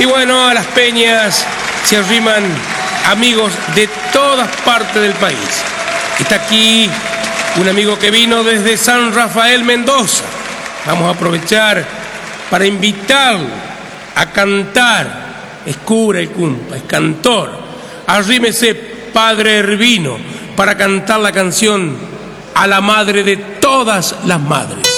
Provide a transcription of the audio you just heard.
Y bueno, a las peñas se arriman amigos de todas partes del país. Está aquí un amigo que vino desde San Rafael, Mendoza. Vamos a aprovechar para invitarlo a cantar. Es cura el cumpa, es cantor. Arrímese, Padre Hervino, para cantar la canción a la madre de todas las madres.